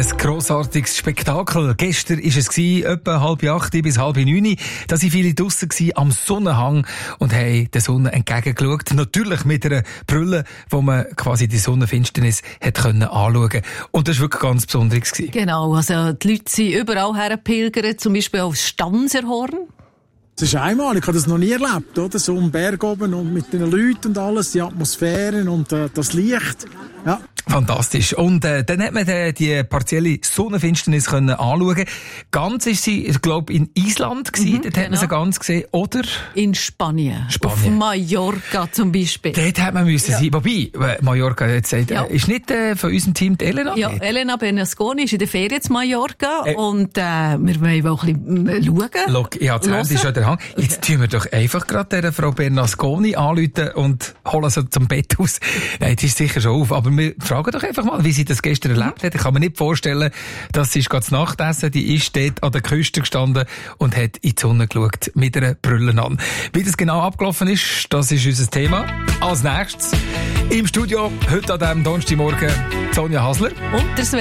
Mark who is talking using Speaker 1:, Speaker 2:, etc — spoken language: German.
Speaker 1: Ein grossartiges Spektakel. Gestern war es etwa 7:30 bis 7:30. Da waren viele draussen am Sonnenhang und haben der Sonne entgegengeschaut. Natürlich mit einer Brille, wo man quasi die Sonnenfinsternis anschauen konnte. Und das war wirklich ganz Besonderes.
Speaker 2: Genau, also die Leute sind überall hergepilgert, zum Beispiel aufs Stanserhorn.
Speaker 3: Das ist einmal, ich habe das noch nie erlebt, oder? So am Berg oben und mit den Leuten und alles, die Atmosphäre und das Licht. Ja.
Speaker 1: Fantastisch. Und dann hat man die partielle Sonnenfinsternis anschauen. Ganz ist sie, ich glaube, in Island gewesen. Dort hat man sie ganz gesehen. Oder?
Speaker 2: In Spanien. Auf Mallorca zum Beispiel.
Speaker 1: Dort hat man müssen sein. Wobei, Mallorca jetzt sagt, ist nicht von unserem Team die Elena?
Speaker 2: Ja, Elena Bernasconi ist in der Ferien zu Mallorca. Und wir wollen auch ein bisschen schauen.
Speaker 1: Ja, das Handy ist schon der Hang. Jetzt tun wir doch einfach gerade der Frau Bernasconi anrufen und holen sie zum Bett aus. Nein, die ist sicher schon auf. Aber wir fragen doch einfach mal, wie sie das gestern erlebt hat. Ich kann mir nicht vorstellen, dass sie gerade zu Nacht essen. Die ist dort an der Küste gestanden und hat in die Sonne geschaut mit einer Brille an. Wie das genau abgelaufen ist, das ist unser Thema. Als nächstes im Studio, heute an diesem Donnerstagmorgen, Sonja Hasler.
Speaker 2: Und der Sven